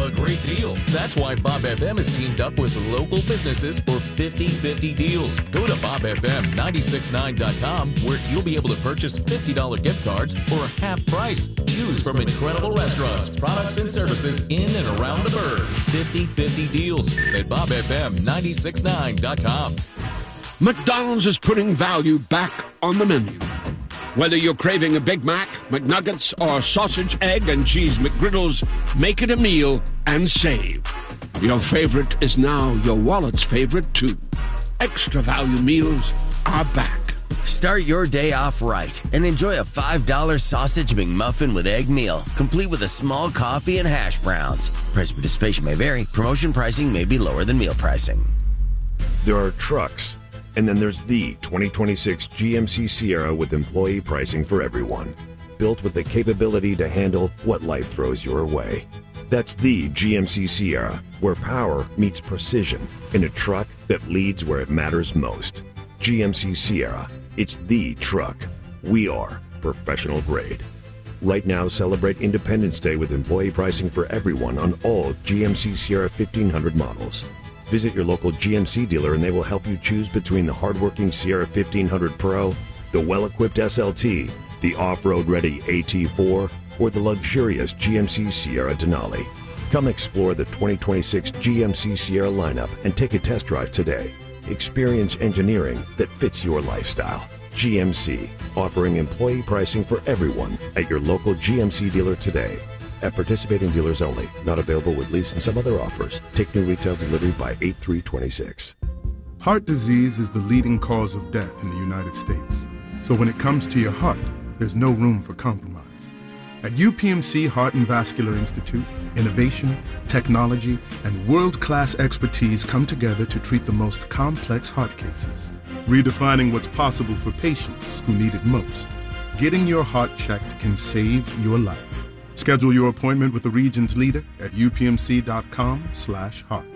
a great deal. That's why Bob FM has teamed up with local businesses for 50/50 deals. Go to BobFM969.com where you'll be able to purchase $50 gift cards for half price. Choose from incredible restaurants, products, and services in and around the burg. 50/50 deals at BobFM969.com. McDonald's is putting value back on the menu. Whether you're craving a Big Mac, McNuggets, or sausage, egg, and cheese McGriddles, make it a meal and save. Your favorite is now your wallet's favorite, too. Extra value meals are back. Start your day off right and enjoy a $5 sausage McMuffin with egg meal, complete with a small coffee and hash browns. Price participation may vary. Promotion pricing may be lower than meal pricing. There are trucks, and then there's the 2026 GMC Sierra with employee pricing for everyone. Built with the capability to handle what life throws your way. That's the GMC Sierra, where power meets precision in a truck that leads where it matters most. GMC Sierra, it's the truck. We are professional grade. Right now, celebrate Independence Day with employee pricing for everyone on all GMC Sierra 1500 models. Visit your local GMC dealer and they will help you choose between the hardworking Sierra 1500 Pro, the well-equipped SLT, the off-road ready AT4, or the luxurious GMC Sierra Denali. Come explore the 2026 GMC Sierra lineup and take a test drive today. Experience engineering that fits your lifestyle. GMC, offering employee pricing for everyone at your local GMC dealer today. At participating dealers only. Not available with lease and some other offers. Take new retail delivery by 8/3/26. Heart disease is the leading cause of death in the United States. So when it comes to your heart, there's no room for compromise. At UPMC Heart and Vascular Institute, innovation, technology, and world-class expertise come together to treat the most complex heart cases, redefining what's possible for patients who need it most. Getting your heart checked can save your life. Schedule your appointment with the region's leader at upmc.com/heart.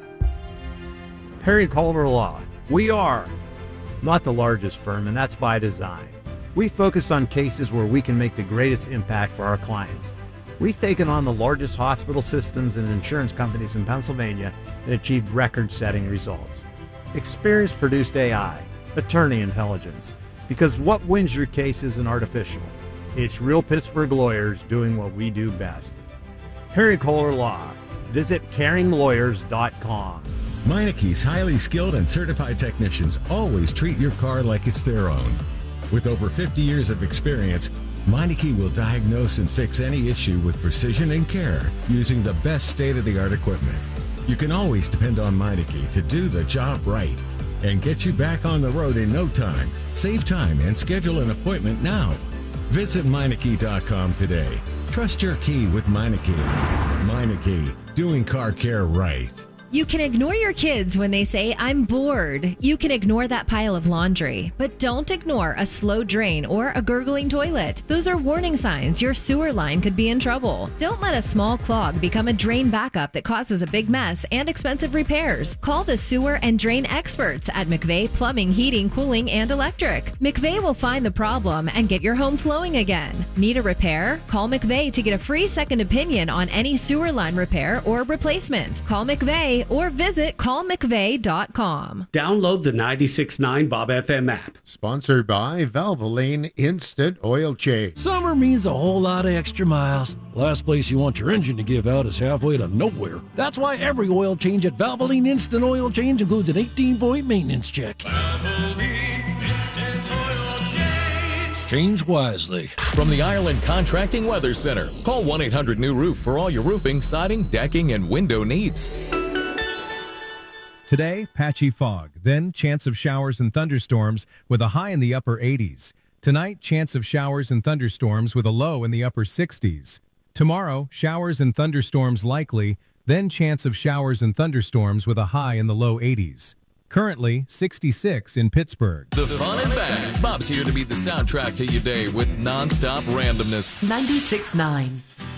Perry Coleman Law. We are not the largest firm, and that's by design. We focus on cases where we can make the greatest impact for our clients. We've taken on the largest hospital systems and insurance companies in Pennsylvania and achieved record-setting results. Experience produced AI, attorney intelligence, because what wins your case isn't artificial. It's real Pittsburgh lawyers doing what we do best. Harry Kohler Law. Visit caringlawyers.com. Meineke's highly skilled and certified technicians always treat your car like it's their own. With over 50 years of experience, Meineke will diagnose and fix any issue with precision and care using the best state-of-the-art equipment. You can always depend on Meineke to do the job right and get you back on the road in no time. Save time and schedule an appointment now. Visit Meineke.com today. Trust your key with Meineke. Meineke, doing car care right. You can ignore your kids when they say, "I'm bored." You can ignore that pile of laundry, but don't ignore a slow drain or a gurgling toilet. Those are warning signs your sewer line could be in trouble. Don't let a small clog become a drain backup that causes a big mess and expensive repairs. Call the sewer and drain experts at McVeigh Plumbing, Heating, Cooling, and Electric. McVeigh will find the problem and get your home flowing again. Need a repair? Call McVeigh to get a free second opinion on any sewer line repair or replacement. Call McVeigh or visit callmcveigh.com. Download the 96.9 Bob FM app. Sponsored by Valvoline Instant Oil Change. Summer means a whole lot of extra miles. Last place you want your engine to give out is halfway to nowhere. That's why every oil change at Valvoline Instant Oil Change includes an 18-point maintenance check. Valvoline Instant Oil Change. Change wisely. From the Ireland Contracting Weather Center, call 1-800-NEW-ROOF for all your roofing, siding, decking, and window needs. Today, patchy fog, then chance of showers and thunderstorms with a high in the upper 80s. Tonight, chance of showers and thunderstorms with a low in the upper 60s. Tomorrow, showers and thunderstorms likely, then chance of showers and thunderstorms with a high in the low 80s. Currently, 66 in Pittsburgh. The fun is back. Bob's here to be the soundtrack to your day with nonstop randomness. 96.9.